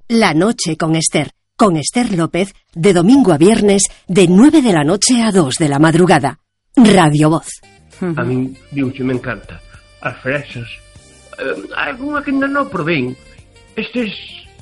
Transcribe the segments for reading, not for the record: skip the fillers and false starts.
La noche con Esther López, de domingo a viernes, de 9 de la noche a 2 de la madrugada. Radio Voz. A mí, diuche, me encanta. As fresas. Alguna que ainda non provén. Estes...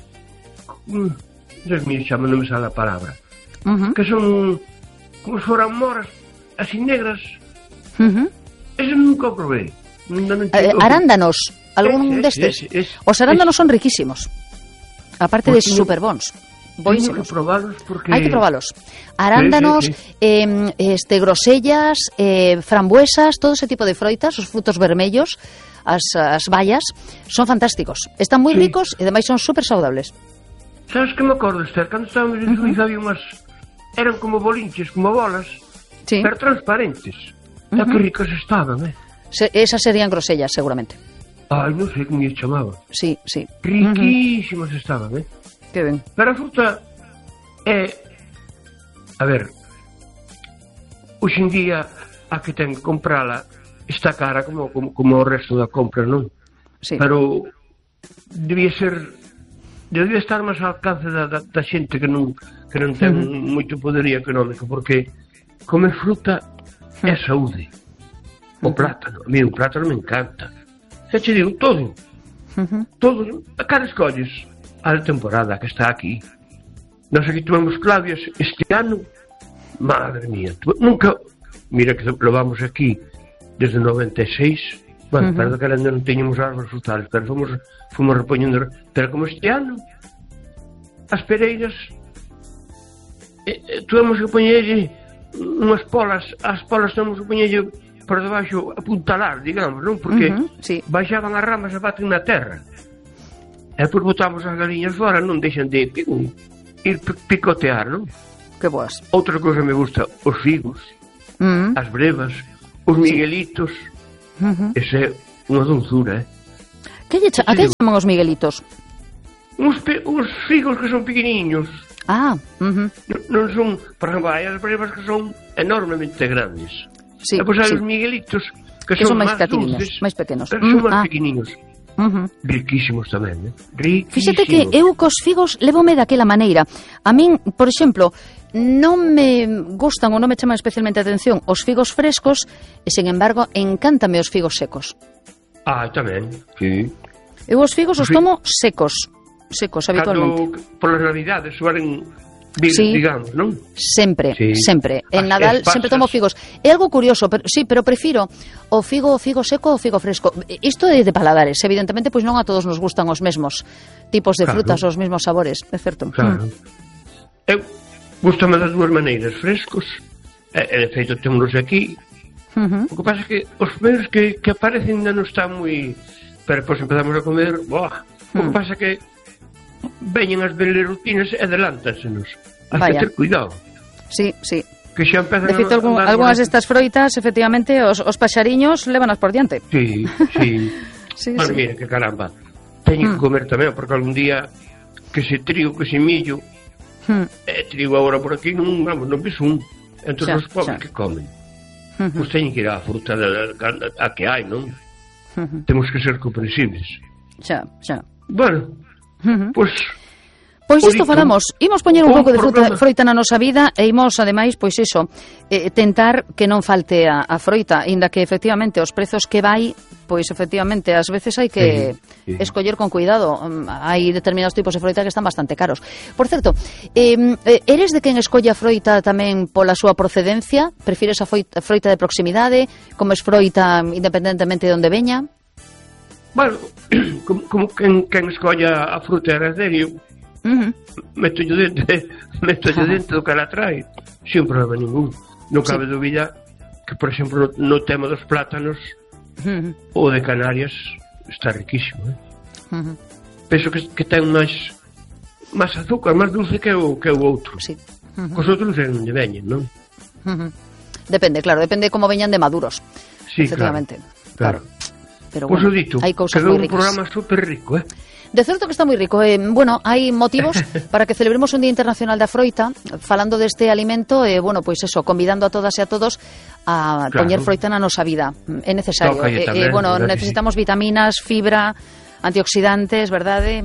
Dios mío, xa non me sale a palabra. Que son como se foran moras, así negras. Eso nunca o probé. Arándanos, algún destes. Os arándanos son riquísimos. Aparte de super bons. Tengo que probalos porque... Hai que probalos. Arándanos, grosellas, frambuesas, todo ese tipo de froitas, os frutos vermellos, as bayas, son fantásticos. Están moi ricos e ademais son super saudables. Sabes que me acordo, Esther? Cando estábamos en Suiza había unhas... Eran como bolinches, como bolas, pero transparentes. E que ricas estaban, Esas serían grosellas, seguramente. Ai, non sei como lle chamaba. Sí. Riquísimas estaban, Que ben. Pero a fruta é... A ver... Hoxe en día, a que ten que comprala está cara como o resto da compra, non? Sí. Pero debía estar máis ao alcance da xente que non ten moito poderío económico, porque comer fruta é saúde. O plátano, a mí o plátano me encanta. Xa che digo, todo. A cara escolles a temporada que está aquí. Nós aquí tomamos clavias este ano. Madre mía, nunca... Mira que lo vamos aquí desde 96. Bueno, pero que ainda non teñamos árboles frutales, pero fomos repoñendo. Pero como este ano, as pereiras, tuvemos que poñerlle unhas polas, as polas tuvemos que poñerlle por debaixo, apuntalar, digamos, non? Porque baixaban as ramas e baten na terra. E depois botamos as galiñas fora, non deixan de ir picotear, non? Que boas. Outra cousa me gusta, os figos, as brevas, os miguelitos. Ese é unha dulzura, A que chaman os miguelitos? Uns figos que son pequeniños. Non son, por exemplo, hai as brevas que son enormemente grandes. E depois hai os miguelitos que son máis dulces, máis pequenos. Pero son máis pequeninos. Riquísimos tamén, riquísimos. Fíxate que eu cos figos levome daquela maneira. A min, por exemplo, non me gustan ou non me chaman especialmente a atención os figos frescos e, sen embargo, encántame os figos secos. Tamén, sí. Eu os figos os tomo secos habitualmente. Cando polas navidades suelen vir, digamos, non? Sempre. En Nadal sempre tomo figos. É algo curioso, pero prefiro o figo seco ou figo fresco. Isto é de paladares, evidentemente, pois non a todos nos gustan os mesmos tipos de frutas, os mesmos sabores, é certo. Claro. Eu gustame das dúas maneiras, frescos, e de feito temos aquí. O que pasa é que os primeiros que aparecen ainda non están moi... Pero depois empezamos a comer, o que pasa é que veñen as belerutinas e adelántansenos. Has que ter cuidado. Sí. Que xa empezan de feito, algunhas destas froitas, efectivamente, os paxariños levanas por diante. Sí. Bueno, mira, que caramba. Teño que comer tamén, porque algún día que se trigo, que se millo, trigo agora por aquí, non ves un. Entón os pobres que comen. Pois teñen que ir á fruta a que hai, non? Temos que ser comprensibles. Xa. Bueno, Pois isto falamos, imos poñer un pouco de froita na nosa vida e imos, ademais, pois iso, tentar que non falte a froita, inda que efectivamente os prezos que vai, pois efectivamente ás veces hai que escoller con cuidado. Hai determinados tipos de froita que están bastante caros. Por certo, eres de quen escolle a froita tamén pola súa procedencia? Prefires a froita de proximidade? Comes froita independentemente de onde veña? Bueno, como quen escolla a fruta heredario, meto dentro do que ela trae sin problema ningún. Non cabe dúbida que, por exemplo, no tema dos plátanos, o de Canarias está riquísimo, penso que ten máis azúcar, máis dulce que o outro. Cos outros non sei onde veñen, non? Depende como veñan de maduros. Efectivamente, claro. Pero bueno, hai cousas moi ricas. Un programa super rico, De certo que está moi rico. Bueno, hai motivos para que celebremos un Día Internacional da Froita, falando deste alimento, pois eso, convidando a todas e a todos a poñer froita na nosa vida. É necesario. Necesitamos vitaminas, fibra, antioxidantes, verdade?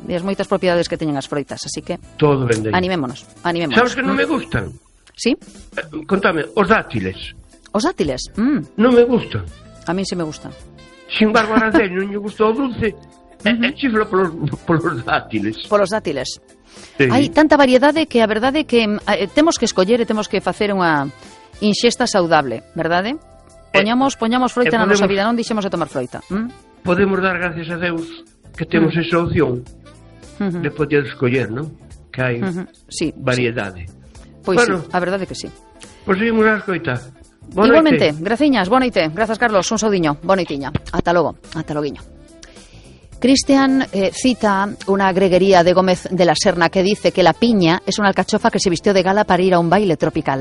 e as moitas propiedades que teñen as froitas, así que todo vende. Animémonos. Sabes que non me gustan? Sí? Contame, os dátiles. Os dátiles? Non me gustan. A mí sí me gustan. Sin embargo, a Araceli non lle gustou o dulce, chifla polos dátiles. Polos dátiles. Sí. Hai tanta variedade que a verdade é que temos que escoller e temos que facer unha inxesta saudable, verdade? Poñamos froita na nosa vida, non deixemos de tomar froita. Podemos dar gracias a Deus que temos esa opción de poder escoller, non? Que hai variedade. Pois bueno, sí, a verdade é que sí. Pois seguimos a escoita. Igualmente, graciñas, boa noite. Grazas, Carlos, un saudiño, boa noitiña. Ata logo, ata loguiño. Cristian cita una greguería de Gómez de la Serna que dice que la piña es una alcachofa que se vistió de gala para ir a un baile tropical.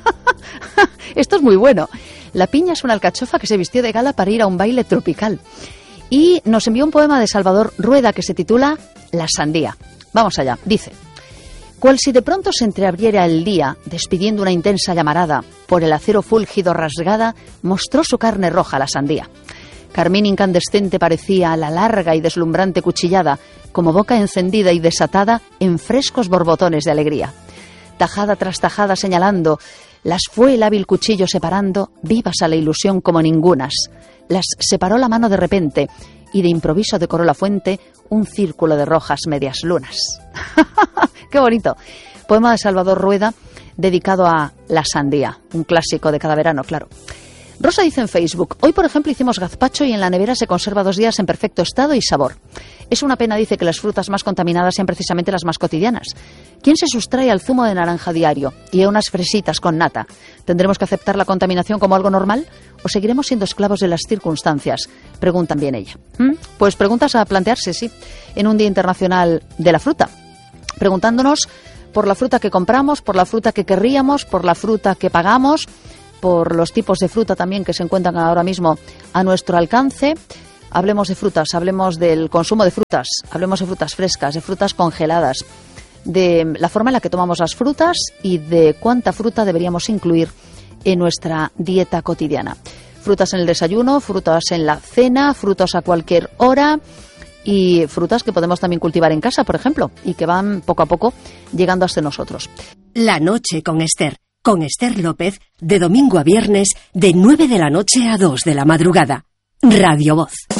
Esto es muy bueno. La piña es una alcachofa que se vistió de gala para ir a un baile tropical. Y nos envió un poema de Salvador Rueda que se titula La sandía. Vamos allá, dice: cual si de pronto se entreabriera el día, despidiendo una intensa llamarada, por el acero fúlgido rasgada, mostró su carne roja la sandía. Carmín incandescente parecía la larga y deslumbrante cuchillada, como boca encendida y desatada en frescos borbotones de alegría. Tajada tras tajada señalando, las fue el hábil cuchillo separando, vivas a la ilusión como ningunas. Las separó la mano de repente, y de improviso decoró la fuente un círculo de rojas medias lunas. ¡Qué bonito! Poema de Salvador Rueda dedicado a la sandía, un clásico de cada verano, claro. Rosa dice en Facebook: hoy, por ejemplo, hicimos gazpacho y en la nevera se conserva 2 días en perfecto estado y sabor. Es una pena, dice, que las frutas más contaminadas sean precisamente las más cotidianas. ¿Quién se sustrae al zumo de naranja diario y a unas fresitas con nata? ¿Tendremos que aceptar la contaminación como algo normal o seguiremos siendo esclavos de las circunstancias? Preguntan bien ella. Pues preguntas a plantearse, sí, en un Día Internacional de la Fruta. Preguntándonos por la fruta que compramos, por la fruta que querríamos, por la fruta que pagamos, por los tipos de fruta también que se encuentran ahora mismo a nuestro alcance. Hablemos de frutas, hablemos del consumo de frutas, hablemos de frutas frescas, de frutas congeladas, de la forma en la que tomamos las frutas y de cuánta fruta deberíamos incluir en nuestra dieta cotidiana. Frutas en el desayuno, frutas en la cena, frutas a cualquier hora y frutas que podemos también cultivar en casa, por ejemplo, y que van poco a poco llegando hasta nosotros. La noche con Esther López, de domingo a viernes, de 9 de la noche a 2 de la madrugada. Radio Voz.